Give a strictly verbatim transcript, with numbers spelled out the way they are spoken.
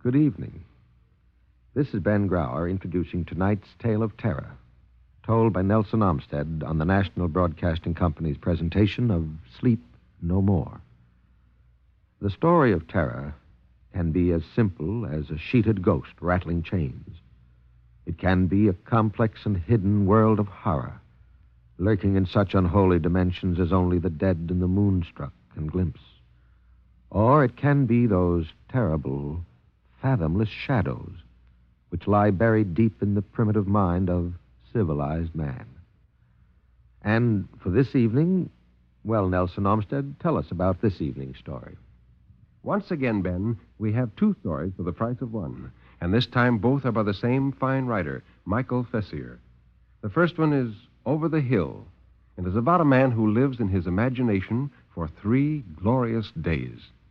Good evening. This is Ben Grauer introducing tonight's tale of terror, told by Nelson Olmsted on the National Broadcasting Company's presentation of Sleep No More. The story of terror can be as simple as a sheeted ghost rattling chains. It can be a complex and hidden world of horror, lurking in such unholy dimensions as only the dead and the moonstruck can glimpse. Or it can be those terrible, fathomless shadows which lie buried deep in the primitive mind of civilized man. And for this evening, well, Nelson Olmsted, tell us about this evening's story. Once again, Ben, we have two stories for the price of one. And this time both are by the same fine writer, Michael Fessier. The first one is Over the Hill, and is about a man who lives in his imagination for three glorious days.